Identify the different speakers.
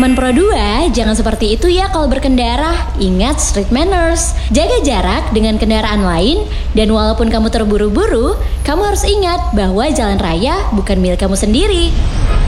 Speaker 1: teman Pro 2, jangan seperti itu ya kalau berkendara. Ingat street manners. Jaga jarak dengan kendaraan lain, dan walaupun kamu terburu-buru, kamu harus ingat bahwa jalan raya bukan milik kamu sendiri.